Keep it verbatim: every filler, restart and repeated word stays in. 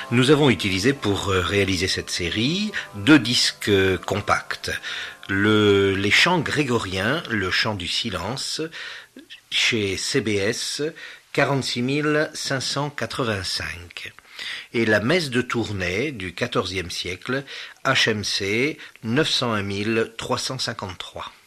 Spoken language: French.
Nous avons utilisé pour réaliser cette série deux disques compacts. Le, les chants grégoriens, le chant du silence, chez C B S, quarante-six mille cinq cent quatre-vingt-cinq. Et la messe de Tournai du quatorzième siècle, H M C neuf cent un mille trois cent cinquante-trois.